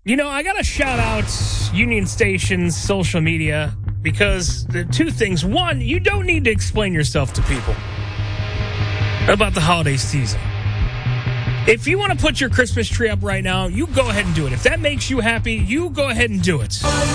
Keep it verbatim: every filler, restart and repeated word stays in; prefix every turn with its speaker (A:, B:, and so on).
A: You know, I got to shout out Union Station's social media because the two things. One, you don't need to explain yourself to people about the holiday season. If you want to put your Christmas tree up right now, you go ahead and do it. If that makes you happy, you go ahead and do it.